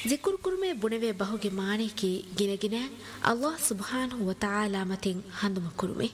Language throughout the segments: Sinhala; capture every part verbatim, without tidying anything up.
ಜಿಕುರ್ ಕುರುಮೆ ಬುಣವೆ ಬಹುಗೆ ಮಾಣಿಕಿ ಗಿನಗಿನ ಅಲ್ಲಾಹ್ ಸುಬ್ಹಾನಹು ವ ತಆಲಾ ಮತಿನ್ ಹಂದುಮ ಕುರುಮೆ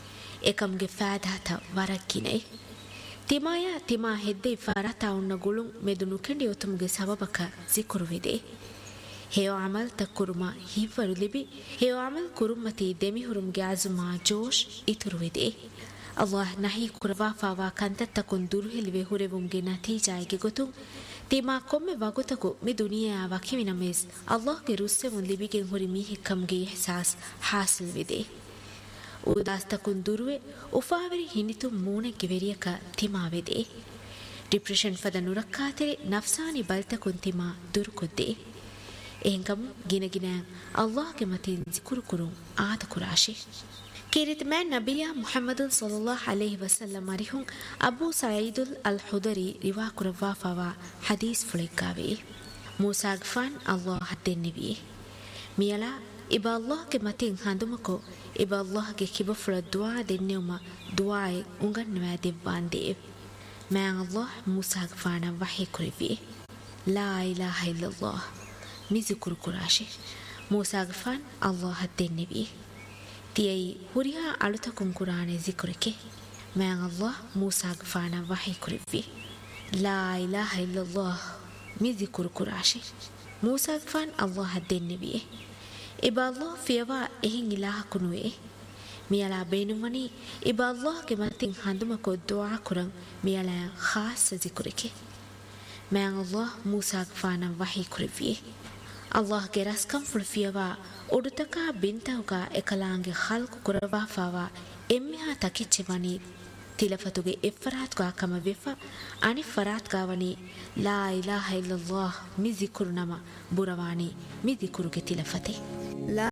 ಏಕಂಗೆ ಫಾದಾತ ವರಕ್ಕಿನೆ ತಿಮಾಯ ತಿಮಾ ಹೆದ್ದೆ ಫರತಾ ಉನ್ನ ಗುಳುಂ ಮೆದುನು ಕೆಂಡಿ ಒತುಮ್ಗೆ ಸಬಬಕ ಜಿಕುರುವಿದೆ ಹೇಯೋ ಅಮಲ್ ತಕ್ಕುರುಮ ಹಿವ್ವರು ಲಿಬಿ ಹೇಯೋ ಅಮಲ್ ಕುರುಮತಿ ದೆಮಿಹುರುಮ್ಗೆ ಆಜುಮಾ ಜೋಶ್ ಇತುರುವಿದೆ ಅಲ್ಲಾಹ್ ನಹಿ ಕುರವಾಫಾವಾ ಕಂತತ್ತಕುನ್ ದುರುಹಿಲಿವೆ ಹುರೆವುಮ್ಗೆ ನತೀಜಾಯಿಗೆ ಗೊತ್ತು ತಿಮಾ ಕೊಮ್ಮೆ ವಗುತಕು ಮಿ ದುನಿಯಾ ವಕಿವಿನ ಮೆಸ್ ಅಲ್ಲಾಹ್ಗೆ ರುಸ್ಸೆವುನ್ ಲಿಬಿಗೆ ಹುರಿ ಮೀಹಿಕ್ಕಮ್ಗೆ ಎಹ್ಸಾಸ್ ಹಾಸಿಲ್ವಿದೆ ಉದಾಸ್ತಕುನ್ ದುರುವೆ ಉಫಾವರಿ ಹಿನಿತು ಮೂನೆಗೆ ವೆರಿಯಕ ತಿಮಾವಿದೆ ಡಿಪ್ರೆಷನ್ ಫದ ನುರಕ್ಕಾತೆರೆ ನಫ್ಸಾನಿ ಬಲ್ತಕುನ್ ತಿಮಾ ದುರುಕುದ್ದೆ එහෙන්කම ගිනගින අල්ලාහ්ගේ මතින් zikr කුරුම් ආද කුරාෂි කිරිත මෑ නබියා මුහම්මදුන් සල්ලල්ලාහු අලයිහි වසල්ලම් අරිහුන් අබූ සයීදුල් අල් හුදරි රිවා කුරවා ෆවා හදීස් ෆුලිකාවේ මූසා ගෆන් අල්ලාහ් දෙන්නිවි මියලා ඉබ අල්ලාහ්ගේ මතින් හඳුමකෝ ඉබ අල්ලාහ්ගේ කිබෆල දුආ දෙන්නෙවම දුආයි උංගන්නවා දෙවන්දේ මෑ අල්ලාහ් මූසා ගෆන වහී කුරිවි ලා ඉලාහා ඉල්ලල්ලාහ් මිසිකුරු කුරාෂි මූසා ගෆන් අල්ලාහ් දෙන්නිවි තියයි හුරිහා අලුතකුම් කුරානේ zikruke මෑ අල්ලාහ් මූසා ගෆන වහී කුරිවි ලා ඉලාහා ඉල්ලල්ලාහ් මිසිකුරු කුරාෂි මූසා ගෆන් අල්ලාහ් දෙන්නිවි ඉබ අල්ලාහ් ෆියවා එහින් ඉලාහ කුනුවේ මියලා බේනුමනි ඉබ අල්ලාහ්ගේ මතින් හඳුමකෝ දුආ කුරන් මියලා ખાસ zikruke මෑ අල්ලාහ් මූසා ගෆන වහී කුරිවි අල්ලාහ්ගේ රස්කම් ෆුල්ෆියවා උඩුතකා බින්තවුගා එකලාංගේ හල්කු කුරවා ෆාවා එම්මිහා තකිච්චවනි තිලෆතුගේ එෆරාත්ගා කම වෙෆා අනි ෆරාත්ගාවනි ලා ඉලාහා ඉල්ලල්ලාහ් මි zikru නම බුරවානි මි zikruගේ තිලෆතේ